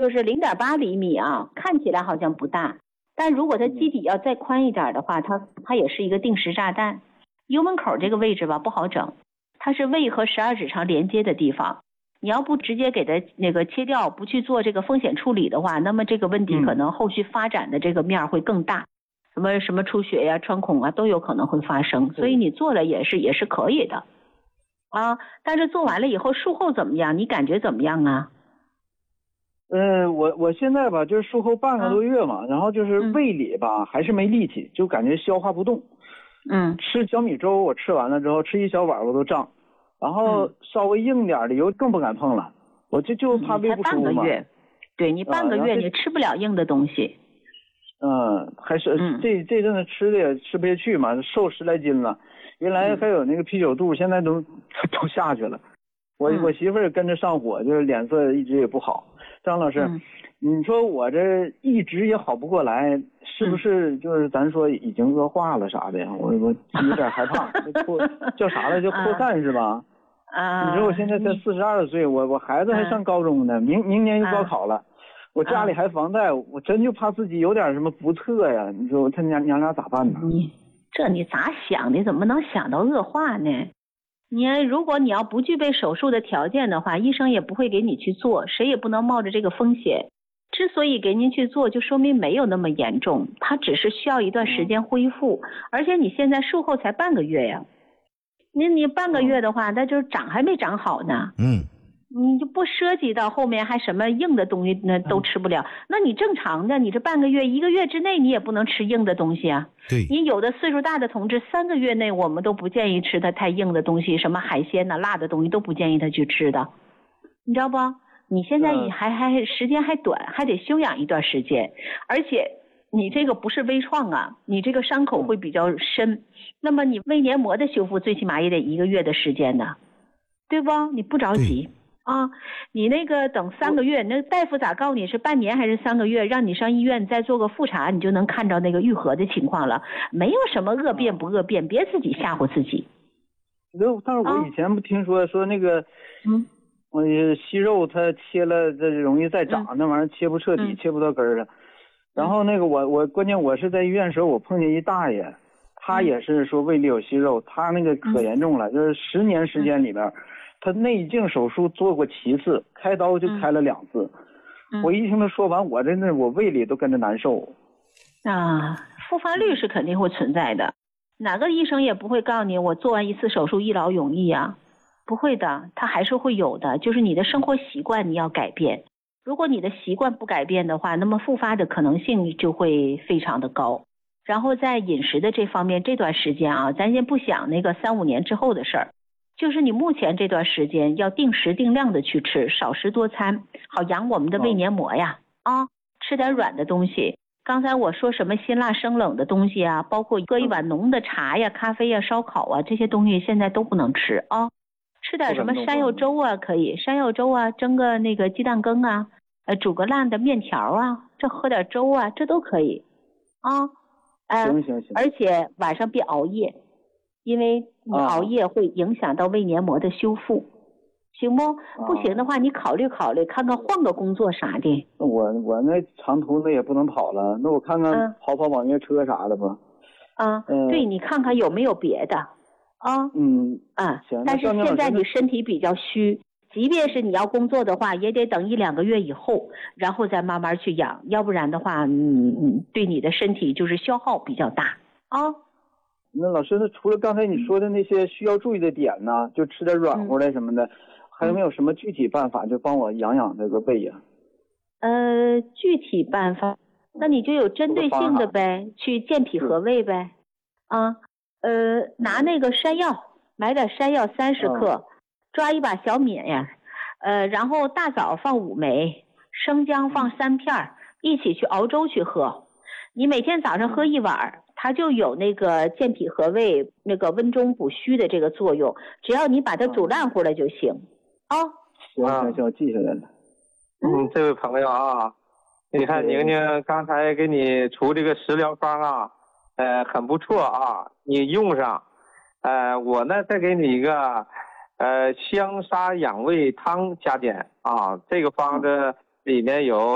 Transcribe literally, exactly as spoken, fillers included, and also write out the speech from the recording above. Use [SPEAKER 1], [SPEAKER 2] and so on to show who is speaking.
[SPEAKER 1] 就是零点八厘米啊，看起来好像不大，但如果它基底要再宽一点的话，它它也是一个定时炸弹。幽门口这个位置吧不好整，它是胃和十二指肠连接的地方，你要不直接给它那个切掉，不去做这个风险处理的话，那么这个问题可能后续发展的这个面会更大，什么什么出血呀、穿孔啊都有可能会发生，所以你做了也是也是可以的啊。但是做完了以后术后怎么样？你感觉怎么样啊？
[SPEAKER 2] 嗯，我我现在吧，就是术后半个多月嘛，啊、然后就是胃里吧、嗯、还是没力气，就感觉消化不动。
[SPEAKER 1] 嗯，
[SPEAKER 2] 吃小米粥我吃完了之后，吃一小碗我都胀，然后稍微硬点的油更不敢碰了，我就就怕胃不舒服嘛。
[SPEAKER 1] 半个月，对你半个月、呃、你吃不了硬的东西。
[SPEAKER 2] 嗯，还是、嗯、这这阵子吃的也吃不下去嘛，瘦十来斤了。原来还有那个啤酒肚，现在都都下去了。我、嗯、我媳妇儿跟着上火，就是脸色一直也不好。张老师、嗯，你说我这一直也好不过来，是不是就是咱说已经恶化了啥的呀？我我有点害怕，扩叫啥来？叫扩散是吧？啊，你说我现在才四十二岁，我我孩子还上高中呢，明明年就高考了，我家里还房贷，我真就怕自己有点什么不测呀。你说他娘娘俩咋办呢？
[SPEAKER 1] 你这你咋想的？怎么能想到恶化呢？你如果你要不具备手术的条件的话，医生也不会给你去做，谁也不能冒着这个风险。之所以给您去做，就说明没有那么严重，它只是需要一段时间恢复。嗯、而且你现在术后才半个月呀，你你半个月的话，那就是长还没长好呢。
[SPEAKER 3] 嗯，
[SPEAKER 1] 你就不涉及到后面还什么硬的东西那都吃不了、嗯。那你正常的，你这半个月一个月之内你也不能吃硬的东西啊。
[SPEAKER 3] 对，
[SPEAKER 1] 你有的岁数大的同志，三个月内我们都不建议吃它太硬的东西，什么海鲜呐、辣的东西都不建议他去吃的，你知道不？你现在还还时间还短，还得休养一段时间，而且你这个不是微创啊，你这个伤口会比较深，那么你胃黏膜的修复最起码也得一个月的时间呢，对不？你不着急啊，你那个等三个月，那大夫咋告诉你是半年还是三个月，让你上医院再做个复查，你就能看着那个愈合的情况了，没有什么恶变不恶变，别自己吓唬自己。
[SPEAKER 2] 但是我以前不听说、啊、说那个嗯。我息肉它切了这容易再长、嗯、那玩意儿切不彻底、嗯、切不到根儿了。然后那个我我关键我是在医院的时候我碰见一大爷，他也是说胃里有息肉，他那个可严重了、嗯、就是十年时间里边、嗯、他内镜手术做过七次，开刀就开了两次、嗯、我一听他说完我真的我胃里都跟着难受
[SPEAKER 1] 啊。复发率是肯定会存在的，哪个医生也不会告诉你我做完一次手术一劳永逸啊，不会的，它还是会有的，就是你的生活习惯你要改变。如果你的习惯不改变的话，那么复发的可能性就会非常的高。然后在饮食的这方面，这段时间啊，咱先不想那个三五年之后的事儿，就是你目前这段时间要定时定量的去吃，少食多餐，好养我们的胃黏膜呀。啊，吃点软的东西。刚才我说什么辛辣生冷的东西啊，包括喝一碗浓的茶呀、咖啡呀、烧烤啊，这些东西现在都不能吃啊。吃点什么山药粥啊，可以，山药粥啊，蒸个那个鸡蛋羹啊，呃，煮个烂的面条啊，这喝点粥啊，这都可以，啊，呃，
[SPEAKER 2] 行行行，
[SPEAKER 1] 而且晚上别熬夜，因为你熬夜会影响到胃黏膜的修复，啊、行不？不行的话，你考虑考虑，看看换个工作啥的。
[SPEAKER 2] 我我那长途那也不能跑了，那我看看跑跑网约车啥的吧。
[SPEAKER 1] 啊，嗯、对，你看看有没有别的。啊，
[SPEAKER 2] 嗯
[SPEAKER 1] 啊，
[SPEAKER 2] 行。
[SPEAKER 1] 但是现在你身体比较虚，即便是你要工作的话，也得等一两个月以后，然后再慢慢去养，要不然的话，你你对你的身体就是消耗比较大啊。
[SPEAKER 2] 那老师，那除了刚才你说的那些需要注意的点呢，就吃点软乎的什么的，嗯、还有没有什么具体办法，就帮我养养这个胃呀？
[SPEAKER 1] 呃，具体办法，那你就有针对性的呗，去健脾和胃呗，啊。呃，拿那个山药，买点山药三十克、嗯，抓一把小米呀，呃，然后大枣放五枚，生姜放三片，一起去熬粥去喝。你每天早上喝一碗，它就有那个健脾和胃、那个温中补虚的这个作用。只要你把它煮烂乎了就行。啊、哦，
[SPEAKER 2] 行行行，记下来了。
[SPEAKER 4] 嗯，这位朋友啊，你看宁宁刚才给你出这个食疗方啊。呃，很不错啊，你用上。呃，我呢再给你一个，呃，香砂养胃汤加减啊，这个方子里面有